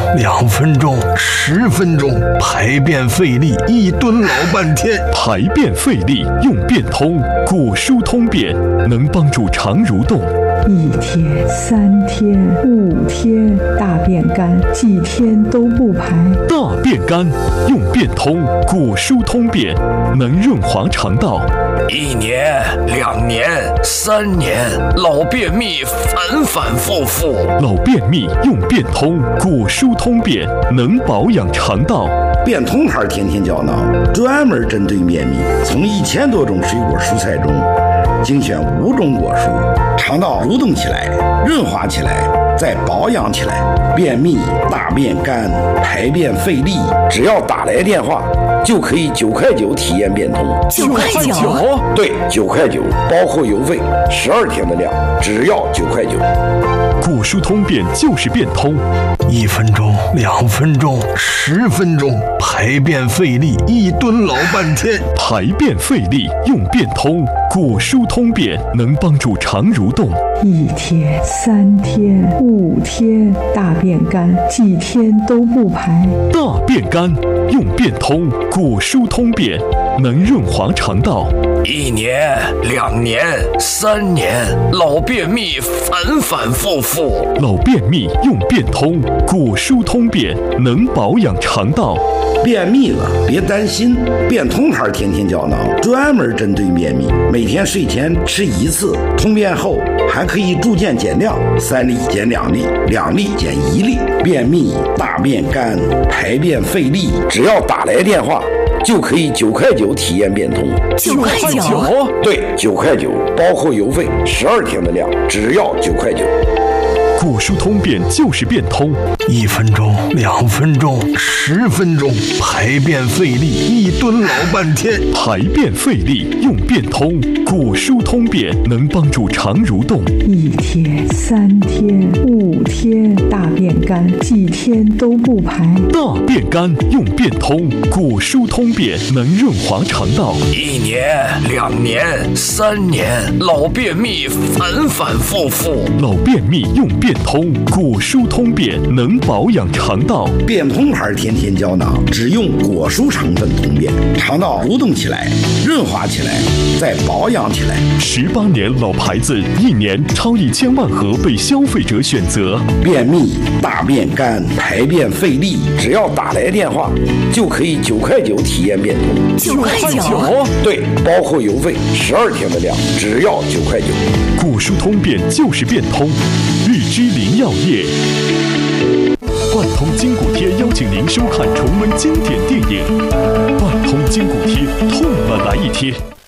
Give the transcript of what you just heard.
2分钟、10分钟，排便费力，1蹲老半天。 排便费力用便通，果蔬通便能帮助肠蠕动。 1天、3天、5天，大便干，几天都不排。 大便干用便通，果蔬通便能润滑肠道。 1年、2年、3年，老便秘反反复复。 老便秘用便通，果蔬通便能保养肠道。 便通牌天天胶囊专门针对便秘，从1000多种水果蔬菜中精选5种果蔬，肠道蠕动起来，润滑起来，再保养起来。便秘、大便干、排便费力，只要打来电话就可以9块9体验便通。 9块9？ 对，9块9，包括邮费，12天的量，只要9块9。 果蔬通便就是便通 ，1分钟、2分钟、10分钟，排便费力，1蹲老半天。 排便费力用便通，果蔬通便能帮助肠蠕动。 1天、3天、5天，大便干，几天都不排。 大便干用便通，果蔬通便能润滑肠道。 1年、2年、3年，老便秘反反复复。 老便秘用便通，果蔬通便能保养肠道。 便秘了别担心，便通牌天天胶囊专门针对便秘，每天睡前吃1次，通便后还可以逐渐减量，3粒减2粒，2粒减1粒。便秘、大便干、排便费力，只要打来电话就可以9块9体验便通。 9块9？ 对，9块9，包括邮费，12天的量，只要9块9。 果蔬通便就是便通 ，1分钟、2分钟、10分钟，排便费力，1蹲老半天。 排便费力用便通，果蔬通便能帮助肠蠕动。 1天、3天、5天，大便干，几天都不排。 大便干用便通，果蔬通便能润滑肠道。 1年、2年、3年，老便秘反反复复。 老便秘用便通，果蔬通便能保养肠道。 便通牌天天胶囊只用果蔬成分通便，肠道蠕动起来，润滑起来，再保养起来。 18年老牌子，1年超1000万盒被消费者选择。 便秘、大便干、排便费力，只要打来电话就可以9块9体验便通。 9块9？ 对，包括邮费，12天的量，只要9块9。 果蔬通便就是便通，日之林药业。万通筋骨贴邀请您收看重温经典电影《万通筋骨贴》，痛了来一贴。